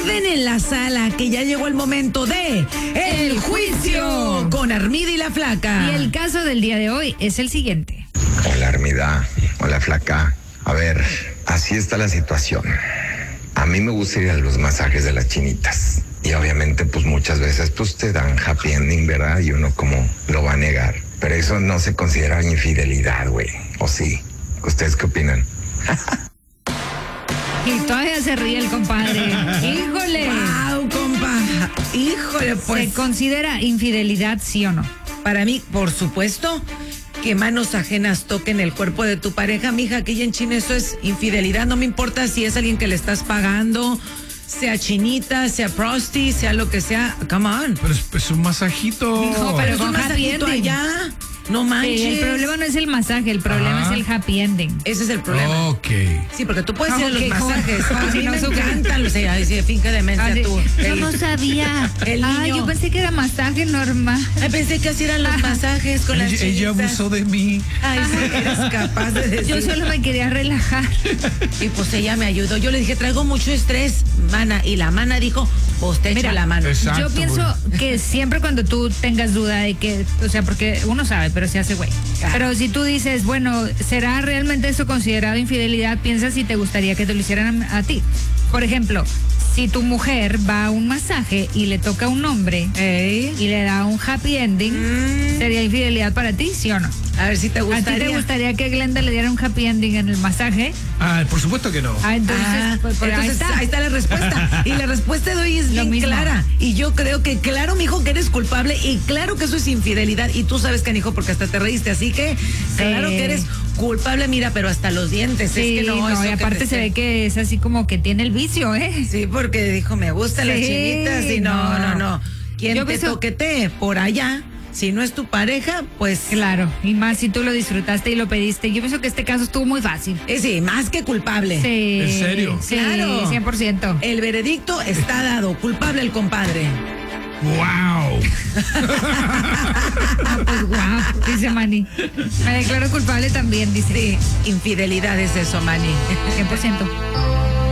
Orden en la sala, que ya llegó el momento de El Juicio con Armida y la Flaca. Y el caso del día de hoy es el siguiente. Hola Armida, hola Flaca. A ver, así está la situación. A mí me gusta ir a los masajes de las chinitas. Y obviamente pues muchas veces pues te dan happy ending, ¿verdad? Y uno como lo va a negar. Pero eso no se considera infidelidad, güey. ¿O sí? ¿Ustedes qué opinan? Y todavía se ríe el compadre. ¡Híjole! ¡Wow, compa! ¡Híjole, pues! ¿Se considera infidelidad, sí o no? Para mí, por supuesto, que manos ajenas toquen el cuerpo de tu pareja, mija. Aquí en China eso es infidelidad. No me importa si es alguien que le estás pagando, sea chinita, sea prosti, sea lo que sea. Come on. Pero es un masajito. No, Pero es con un happy masajito ending. allá. No manches. Sí, el problema no es el masaje, el problema Ajá. es el happy ending. Ese es el problema. Ok. Sí, porque tú puedes ir a los Ok, masajes. como A si mí no me supiera. encantan los finca de demencia tú. Yo no sabía. el Ay, niño. yo pensé que era masaje normal. Ay, pensé que así eran los masajes con las Ella chinitas. abusó de mí. Ay, sí, eres capaz de decir. Yo solo me quería relajar. Y pues ella me ayudó. Yo le dije, traigo mucho estrés, mana. Y la mana dijo, pues te echo Mira, la mano. Exacto, Yo pienso güey. que siempre cuando tú tengas duda de que, o sea, porque uno sabe, pero se hace güey. Claro. Pero si tú dices, bueno, ¿será realmente eso considerado infidelidad? Piensa si te gustaría que te lo hicieran a ti. Por ejemplo, si tu mujer va a un masaje y le toca a un hombre Ey. y le da un happy ending, ¿sería infidelidad para ti, sí o no? A ver si te ¿A gustaría. ti te gustaría que Glenda le diera un happy ending en el masaje? Ah, por supuesto que no. Ah, entonces, Entonces, ahí está la respuesta. Y la respuesta de hoy es Lo bien mismo. clara. Y yo creo que claro, mijo, que eres culpable. Y claro que eso es infidelidad. Y tú sabes, canijo, porque hasta te reíste. Así que, claro que eres culpable, mira, pero hasta los dientes. Sí, es que no, eso y que aparte te se ve que es así como que tiene el vicio, ¿eh? Sí, porque dijo, me gustan las Sí, chinitas. Y no. no. Quien Yo te pienso- toquetee por allá, si no es tu pareja, pues. Claro, y más si tú lo disfrutaste y lo pediste. Yo pienso que este caso estuvo muy fácil. Sí, más que culpable. Sí. ¿En serio? Sí, Claro. 100%. El veredicto está dado. Culpable el compadre. ¡Wow! Pues guau, dice Manny. Me declaro culpable también, dice. Sí, infidelidad es eso, Manny. 100%.